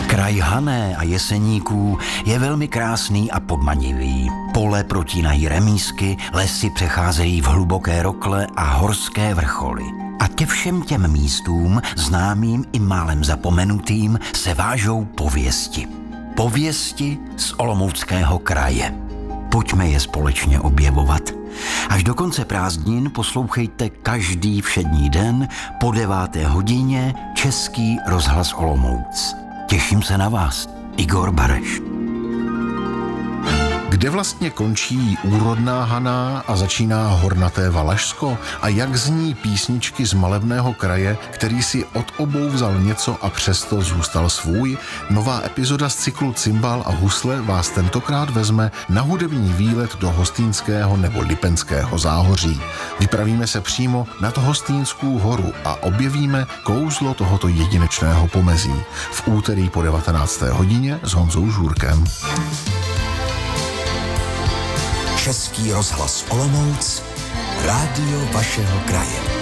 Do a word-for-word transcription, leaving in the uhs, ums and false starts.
Kraj Hané a Jeseníků je velmi krásný a podmanivý. Pole protínají remísky, lesy přecházejí v hluboké rokle a horské vrcholy. A ke všem těm místům, známým i málem zapomenutým, se vážou pověsti. Pověsti z Olomouckého kraje. Pojďme je společně objevovat. Až do konce prázdnin poslouchejte každý všední den po deváté hodině Český rozhlas Olomouc. Těším se na vás, Igor Bareš. Kde vlastně končí úrodná Haná a začíná hornaté Valašsko? A jak zní písničky z malebného kraje, který si od obou vzal něco a přesto zůstal svůj? Nová epizoda z cyklu Cimbál a husle vás tentokrát vezme na hudební výlet do Hostýnského nebo Lipenského záhoří. Vypravíme se přímo nad Hostýnskou horu a objevíme kouzlo tohoto jedinečného pomezí. V úterý po devatenácté hodině s Honzou Žůrkem. Český rozhlas Olomouc, rádio vašeho kraje.